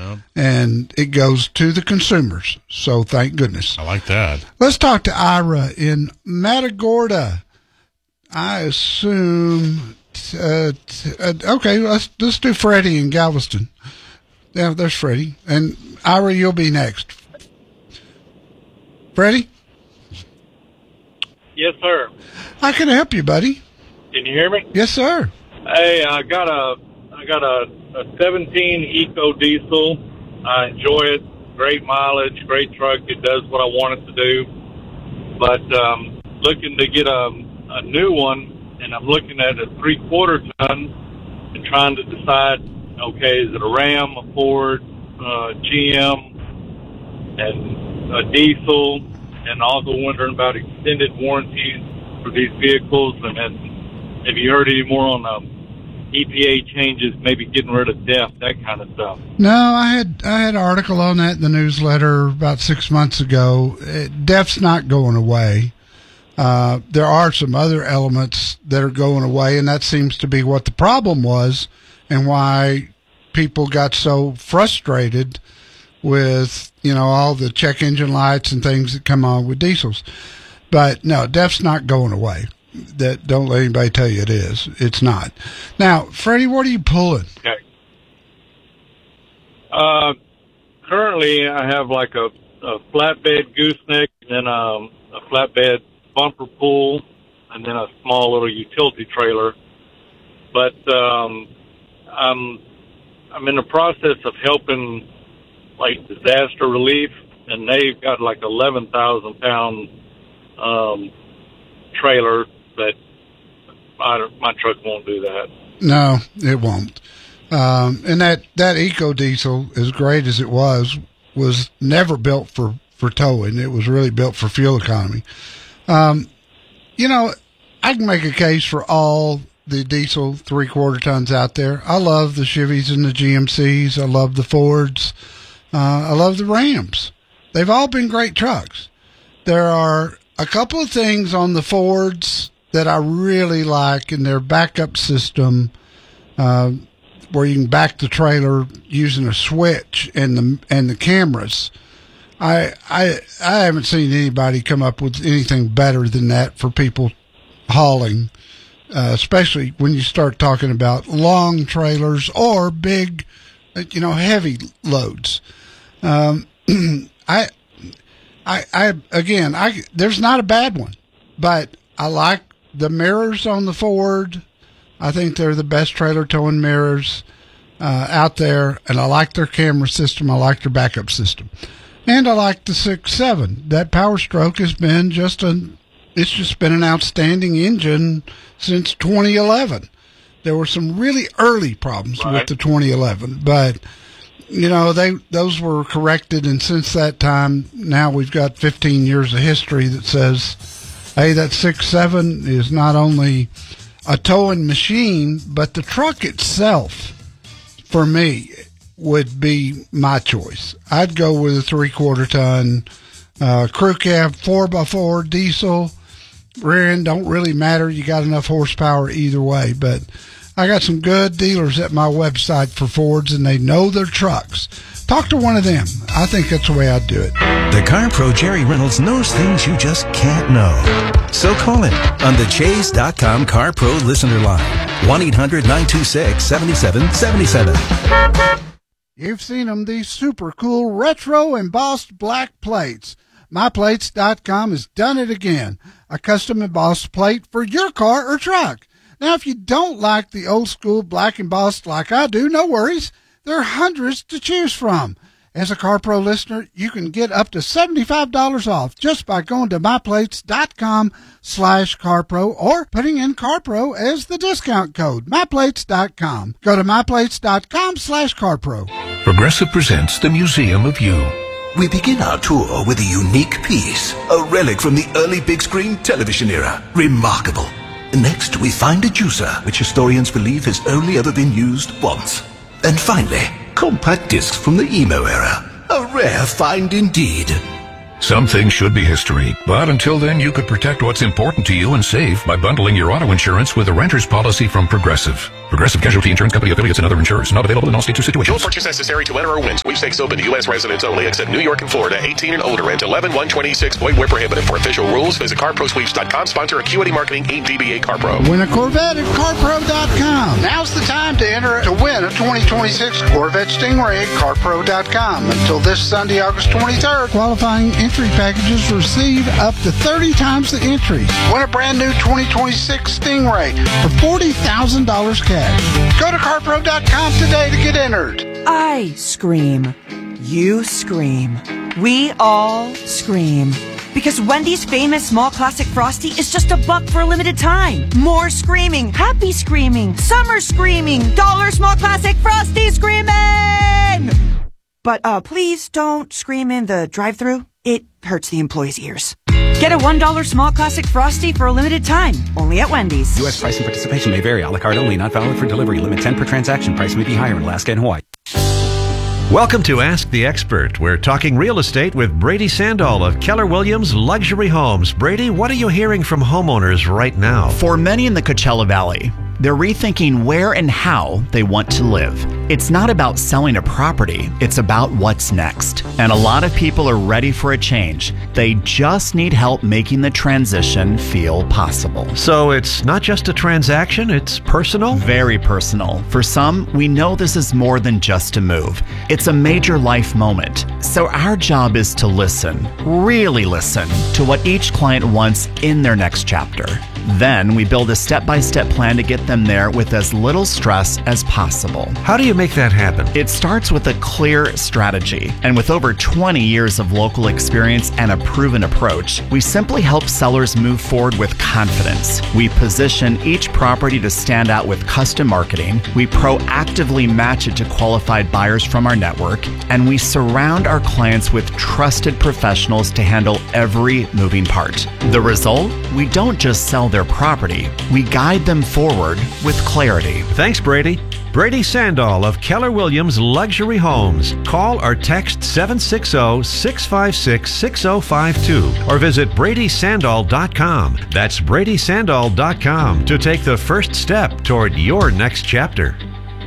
and it goes to the consumers. So thank goodness. I like that. Let's talk to Ira in Matagorda. I assume. Okay, let's do Freddie in Galveston. Yeah, there's Freddie. And Ira, you'll be next. Freddie? Yes, sir. How can I help you, buddy? Can you hear me? Yes, sir. Hey, I got a 17 Eco Diesel. I enjoy it. Great mileage, great truck. It does what I want it to do. But looking to get a new one, and I'm looking at a 3/4 ton and trying to decide, okay, is it a Ram, a Ford, GM, and a diesel, and also wondering about extended warranties for these vehicles. And then, have you heard any more on EPA changes, maybe getting rid of DEF, that kind of stuff? No, I had an article on that in the newsletter about 6 months ago. DEF's not going away. There are some other elements that are going away, and that seems to be what the problem was and why people got so frustrated with, all the check engine lights and things that come on with diesels. But no, DEF's not going away. Don't let anybody tell you it is. It's not. Now, Freddie, what are you pulling? Okay. Currently, I have like a flatbed gooseneck, and then a flatbed bumper pull, and then a small little utility trailer. But I'm in the process of helping like disaster relief, and they've got like 11,000 pound trailer, but my truck won't do that. No, it won't. And that Eco Diesel, as great as it was never built for towing. It was really built for fuel economy. I can make a case for all the diesel 3/4 tons out there. I love the Chevys and the GMCs. I love the Fords. I love the Rams. They've all been great trucks. There are a couple of things on the Fords that I really like in their backup system, where you can back the trailer using a switch and the cameras. I haven't seen anybody come up with anything better than that for people hauling, especially when you start talking about long trailers or big, heavy loads. There's not a bad one, but I like the mirrors on the Ford. I think they're the best trailer towing mirrors out there, and I like their camera system. I like their backup system, and I like the 6.7. That Power Stroke has been it's just been an outstanding engine since 2011. There were some really early problems with the 2011, but those were corrected, and since that time, now we've got 15 years of history that says, hey, that 6.7 is not only a towing machine, but the truck itself, for me, would be my choice. I'd go with a 3/4 ton crew cab 4x4 diesel. Rear end don't really matter. You got enough horsepower either way, but I got some good dealers at my website for Fords, and they know their trucks. Talk to one of them. I think that's the way I'd do it. The Car Pro Jerry Reynolds knows things you just can't know. So call him on the Chase.com Car Pro listener line. 1-800-926-7777. You've seen them, these super cool retro embossed black plates. MyPlates.com has done it again. A custom embossed plate for your car or truck. Now, if you don't like the old school black embossed like I do, no worries. There are hundreds to choose from. As a CarPro listener, you can get up to $75 off just by going to myplates.com/CarPro or putting in CarPro as the discount code. MyPlates.com. Go to myplates.com/CarPro. Progressive presents the Museum of You. We begin our tour with a unique piece, a relic from the early big screen television era. Remarkable. Next, we find a juicer, which historians believe has only ever been used once. And finally, compact discs from the emo era. A rare find indeed. Some things should be history, but until then you could protect what's important to you and save by bundling your auto insurance with a renter's policy from Progressive. Progressive Casualty Insurance Company affiliates and other insurers. Not available in all states or situations. No purchase necessary to enter or win. Sweepstakes open to U.S. residents only, except New York and Florida. 18 and older. Rent 11-126. Void where prohibited. For official rules, visit CarProSweeps.com. Sponsor Acuity Marketing, 8 DBA CarPro. Win a Corvette at CarPro.com. Now's the time to enter to win a 2026 Corvette Stingray at CarPro.com. Until this Sunday, August 23rd, qualifying entry packages receive up to 30 times the entries. Win a brand new 2026 Stingray for $40,000 cash. Go to CarPro.com today to get entered. I scream. You scream. We all scream. Because Wendy's famous small classic Frosty is just $1 for a limited time. More screaming, happy screaming, summer screaming, dollar small classic Frosty screaming! But please don't scream in the drive-thru. It hurts the employees' ears. Get a $1 small classic Frosty for a limited time, only at Wendy's. U.S. price and participation may vary. A la carte only, not valid for delivery. Limit 10 per transaction. Price may be higher in Alaska and Hawaii. Welcome to Ask the Expert. We're talking real estate with Brady Sandall of Keller Williams Luxury Homes. Brady, what are you hearing from homeowners right now? For many in the Coachella Valley, they're rethinking where and how they want to live. It's not about selling a property, it's about what's next. And a lot of people are ready for a change. They just need help making the transition feel possible. So it's not just a transaction, it's personal? Very personal. For some, we know this is more than just a move. It's a major life moment. So our job is to listen, really listen, to what each client wants in their next chapter. Then we build a step-by-step plan to get them there with as little stress as possible. How do you make that happen? It starts with a clear strategy. And with over 20 years of local experience and a proven approach, we simply help sellers move forward with confidence. We position each property to stand out with custom marketing. We proactively match it to qualified buyers from our network. And we surround our clients with trusted professionals to handle every moving part. The result? We don't just sell their property, we guide them forward with clarity. Thanks, Brady. Brady Sandall of Keller Williams Luxury Homes. Call or text 760-656-6052 or visit BradySandall.com. That's BradySandall.com to take the first step toward your next chapter.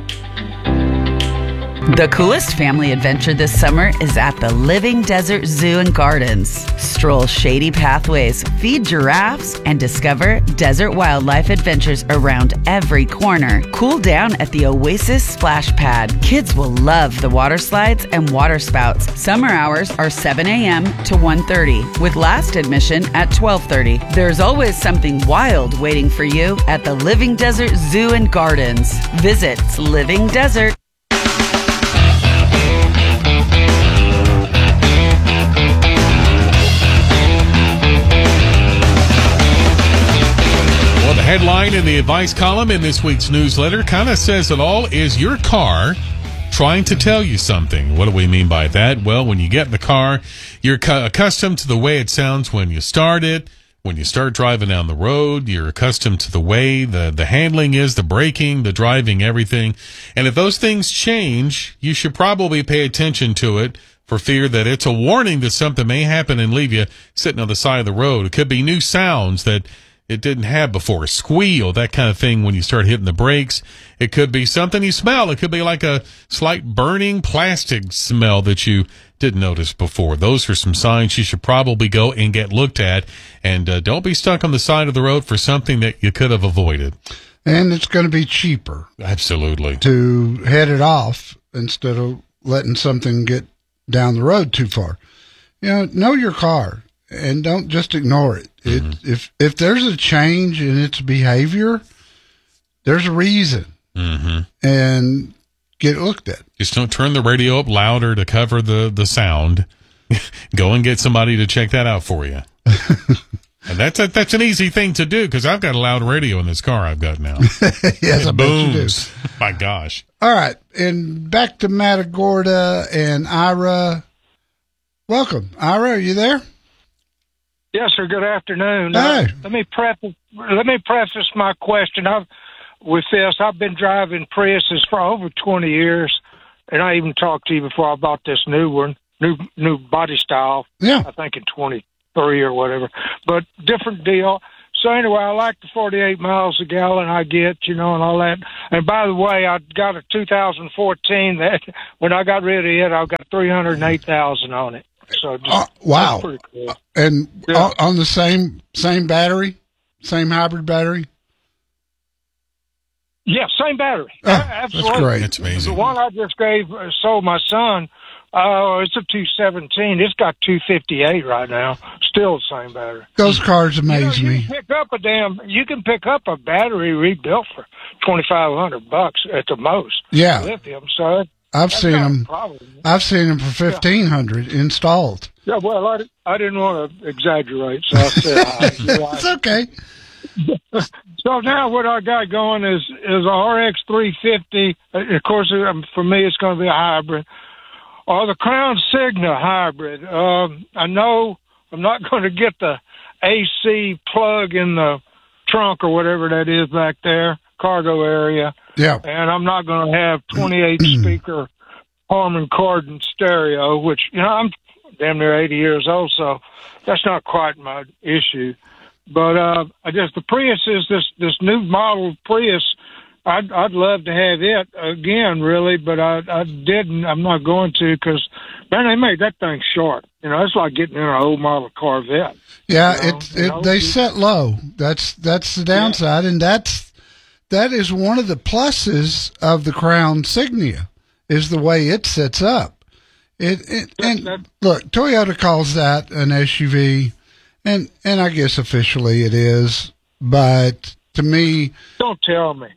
The coolest family adventure this summer is at the Living Desert Zoo and Gardens. Stroll shady pathways, feed giraffes, and discover desert wildlife adventures around every corner. Cool down at the Oasis Splash Pad. Kids will love the water slides and water spouts. Summer hours are 7 a.m. to 1:30, with last admission at 12:30. There's always something wild waiting for you at the Living Desert Zoo and Gardens. Visit Living Desert. The headline in the advice column in this week's newsletter kind of says it all. Is your car trying to tell you something? What do we mean by that? Well, when you get in the car, you're accustomed to the way it sounds when you start it. When you start driving down the road, you're accustomed to the way the handling is, the braking, the driving, everything. And if those things change, you should probably pay attention to it for fear that it's a warning that something may happen and leave you sitting on the side of the road. It could be new sounds that it didn't have before, a squeal, that kind of thing when you start hitting the brakes. It could be something you smell. It could be like a slight burning plastic smell that you didn't notice before. Those are some signs you should probably go and get looked at. And don't be stuck on the side of the road for something that you could have avoided. And it's going to be cheaper. Absolutely. To head it off instead of letting something get down the road too far. Know your car. And don't just ignore it. If there's a change in its behavior, there's a reason. And get it looked at. Just don't turn the radio up louder to cover the sound. Go and get somebody to check that out for you. And that's an easy thing to do because I've got a loud radio in this car I've got now. Yes, I bet you do. My gosh. All right. And back to Matagorda and Ira. Welcome. Ira, are you there? Yes, sir. Good afternoon. Hey. Let me preface my question. I've been driving Priuses for over 20 years, and I even talked to you before I bought this new one, new body style. Yeah, I think in 23 or whatever. But different deal. So anyway, I like the 48 miles a gallon I get, and all that. And by the way, I got a 2014 that when I got rid of it, I got 308,000 on it. So wow. That's pretty cool. And on the same battery, same hybrid battery? Yeah, same battery. Absolutely. That's great. That's amazing. The one I just sold my son, it's a 217. It's got 258 right now. Still the same battery. Those cars amaze me. You can pick up a battery rebuilt for $2,500 at the most. Yeah. Lithium. So I've seen them for $1,500 installed. Yeah. Well, I didn't want to exaggerate, so I said it's okay. So now what I got going is a RX 350. Of course, for me, it's going to be a hybrid. Or the Crown Signa hybrid. I know I'm not going to get the AC plug in the trunk or whatever that is back there, cargo area. Yeah. And I'm not going to have 28 speaker Harman Kardon stereo, which, I'm damn near 80 years old, so that's not quite my issue. But I guess the Prius is this new model Prius. I'd love to have it again, really, but I didn't. I'm not going to because, man, they made that thing short. It's like getting in an old model Corvette. Yeah, they set low. That's the downside, and that is one of the pluses of the Crown Signia is the way it sets up. Look, Toyota calls that an SUV, and I guess officially it is, but to me, don't tell me.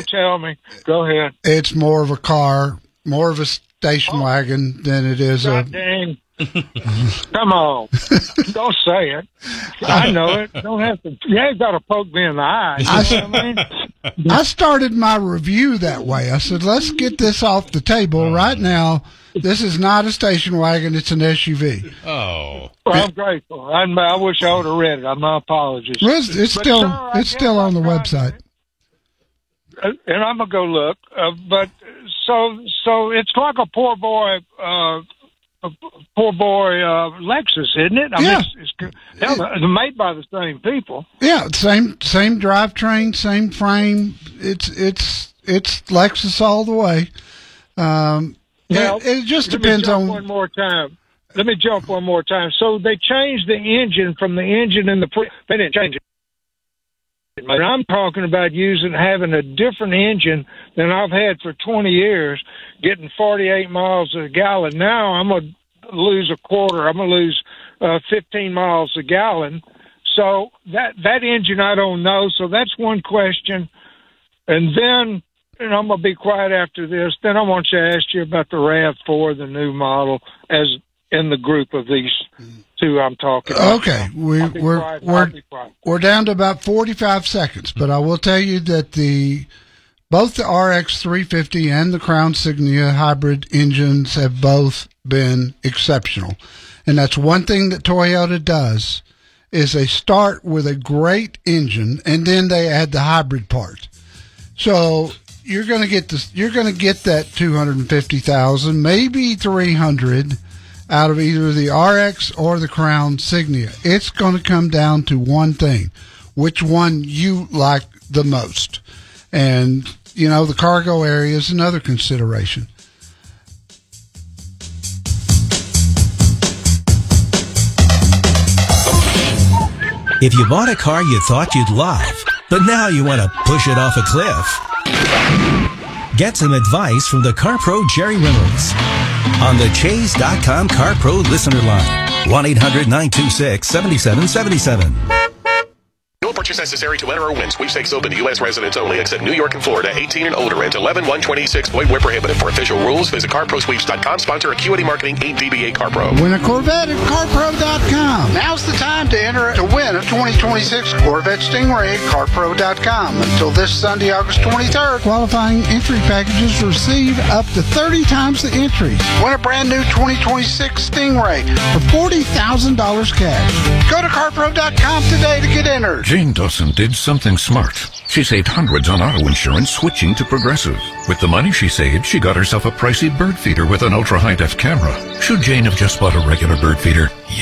Go ahead. It's more of a car, more of a station wagon than it is dang. Come on. Don't say it. I know it. Don't have to. You ain't got to poke me in the eye. You know what I mean? I started my review that way. I said, let's get this off the table right now. This is not a station wagon. It's an SUV. Oh. Well, I'm grateful. I wish I would have read it. My apologies. Well, it's still on the website. And I'm going to go look. But so it's like a poor boy Lexus, isn't it? I mean, it's made by the same people. Yeah, same drivetrain, same frame. It's Lexus all the way. It just depends on. One more time. Let me jump one more time. So they changed the engine from the engine in the. They didn't change it. But I'm talking about having a different engine than I've had for 20 years, getting 48 miles a gallon. Now I'm going to lose a quarter. I'm going to lose 15 miles a gallon. So that engine I don't know. So that's one question. And then, and I'm going to be quiet after this, then I want to ask you about the RAV4, the new model, as in the group of these two I'm talking about. Okay, we're down to about 45 seconds, but I will tell you that both the RX 350 and the Crown Signia hybrid engines have both been exceptional, and that's one thing that Toyota does is they start with a great engine and then they add the hybrid part. So you're going to get this. You're going to get that 250,000, maybe 300. Out of either the RX or the Crown Signia. It's going to come down to one thing, which one you like the most. And, the cargo area is another consideration. If you bought a car you thought you'd love, but now you want to push it off a cliff, get some advice from the CarPro Jerry Reynolds on the Chase.com CarPro listener line. 1-800-926-7777. No purchase necessary to enter or win. Sweepstakes open to U.S. residents only, except New York and Florida. 18 and older and 11-126. Void where prohibited. For official rules, visit CarProSweeps.com. Sponsor Acuity Marketing 8 DBA CarPro. Win a Corvette at CarPro.com. Now's the time to enter to win a 2026 Corvette Stingray at CarPro.com. Until this Sunday, August 23rd, qualifying entry packages receive up to 30 times the entries. Win a brand new 2026 Stingray for $40,000 cash. Go to CarPro.com today to get entered. Jane Dawson did something smart. She saved hundreds on auto insurance switching to Progressive. With the money she saved, she got herself a pricey bird feeder with an ultra high-def camera. Should Jane have just bought a regular bird feeder? Yes.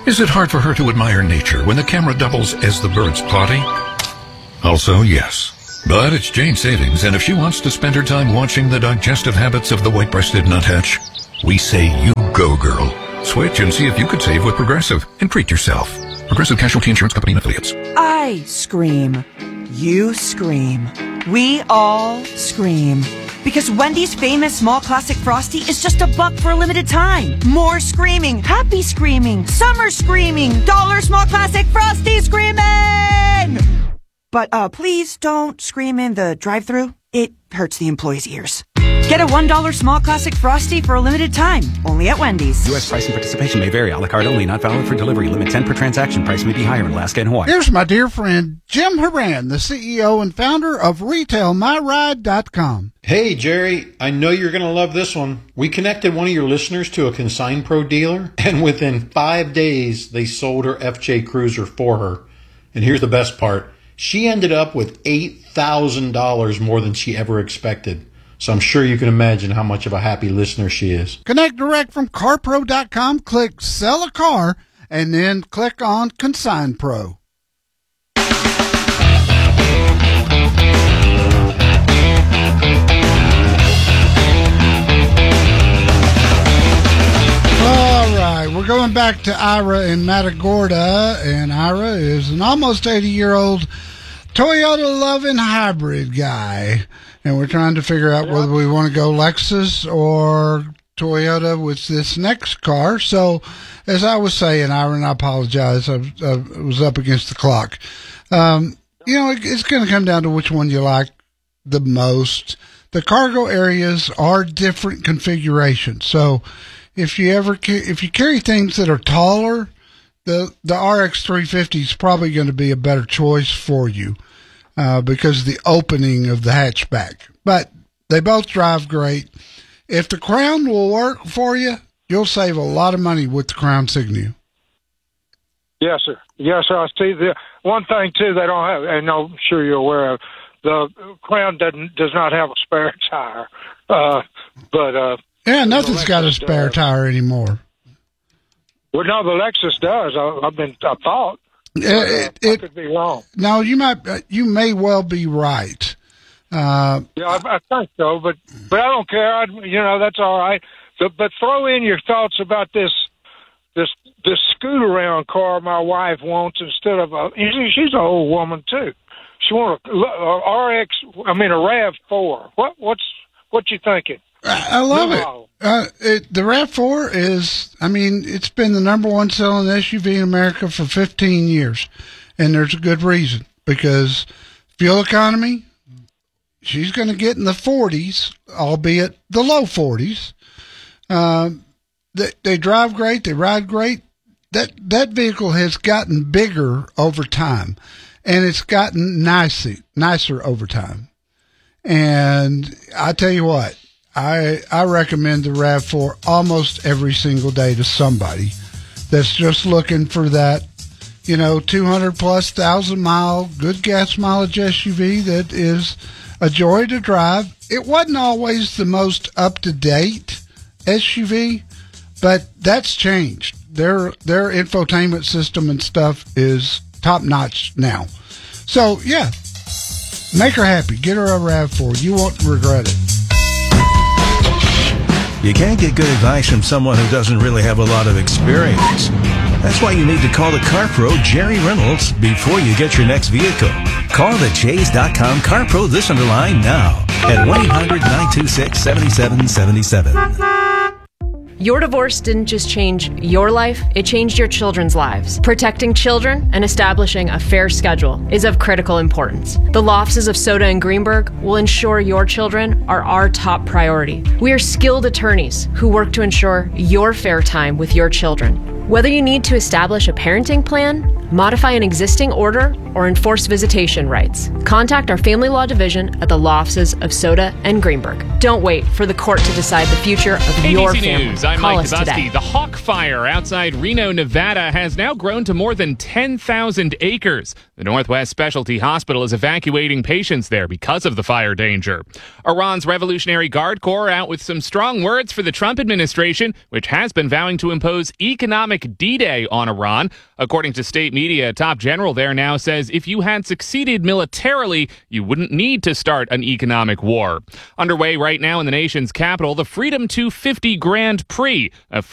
Is it hard for her to admire nature when the camera doubles as the bird's potty? Also, yes. But it's Jane Savings, and if she wants to spend her time watching the digestive habits of the white-breasted nuthatch, we say you go, girl. Switch and see if you could save with Progressive and treat yourself. Progressive Casualty Insurance Company and Affiliates. I scream. You scream. We all scream. Because Wendy's famous small classic Frosty is just $1 for a limited time. More screaming, happy screaming, summer screaming, dollar small classic Frosty screaming! But please don't scream in the drive-thru. It hurts the employees' ears. Get a $1 small classic Frosty for a limited time, only at Wendy's. U.S. price and participation may vary. A la carte only, not valid for delivery. Limit 10 per transaction. Price may be higher in Alaska and Hawaii. Here's my dear friend Jim Horan, the CEO and founder of RetailMyRide.com. Hey, Jerry, I know you're going to love this one. We connected one of your listeners to a Consign Pro dealer, and within 5 days, they sold her FJ Cruiser for her. And here's the best part. She ended up with $8,000 more than she ever expected. So I'm sure you can imagine how much of a happy listener she is. Connect direct from CarPro.com, click Sell a Car, and then click on Consign Pro. All right, we're going back to Ira in Matagorda, and Ira is an almost 80-year-old Toyota loving hybrid guy. And we're trying to figure out whether we want to go Lexus or Toyota with this next car. So, as I was saying, Ira, and I apologize, I was up against the clock. It's going to come down to which one you like the most. The cargo areas are different configurations. So, if you carry things that are taller, the RX 350 is probably going to be a better choice for you. Because of the opening of the hatchback. But they both drive great. If the Crown will work for you, you'll save a lot of money with the Crown Signia. Yes, sir. Yes, sir. I see the one thing too they don't have, and I'm sure you're aware of, the Crown does not have a spare tire. Nothing's got a spare tire anymore. Well, no, the Lexus does. I thought. I could be wrong. No, you may well be right. I think so, but I don't care. That's all right. But throw in your thoughts about this scoot around car my wife wants instead of she's an old woman too. She wants a RAV4. What you thinking? I love it. The RAV4 is, it's been the number one selling SUV in America for 15 years. And there's a good reason. Because fuel economy, she's going to get in the 40s, albeit the low 40s. They drive great. They ride great. That vehicle has gotten bigger over time. And it's gotten nicer over time. And I tell you what, I recommend the RAV4 almost every single day to somebody that's just looking for that, 200 plus 1,000-mile good gas mileage SUV that is a joy to drive. It wasn't always the most up-to-date SUV, but that's changed. Their infotainment system and stuff is top-notch now. So, yeah, make her happy. Get her a RAV4. You won't regret it. You can't get good advice from someone who doesn't really have a lot of experience. That's why you need to call the car pro, Jerry Reynolds, before you get your next vehicle. Call the Chase.com Car Pro listener line now at 1-800-926-7777. Your divorce didn't just change your life, it changed your children's lives. Protecting children and establishing a fair schedule is of critical importance. The law offices of Soda and Greenberg will ensure your children are our top priority. We are skilled attorneys who work to ensure your fair time with your children. Whether you need to establish a parenting plan, modify an existing order, or enforce visitation rights, contact our family law division at the law offices of Soda and Greenberg. Don't wait for the court to decide the future of your ABC family. News, I'm Call Mike us Kozlowski. today. The Hawk Fire outside Reno, Nevada has now grown to more than 10,000 acres. The Northwest Specialty Hospital is evacuating patients there because of the fire danger. Iran's Revolutionary Guard Corps out with some strong words for the Trump administration, which has been vowing to impose economic economic D-Day on Iran. According to state media, a top general there now says if you had succeeded militarily, you wouldn't need to start an economic war. Underway right now in the nation's capital, the Freedom 250 Grand Prix, a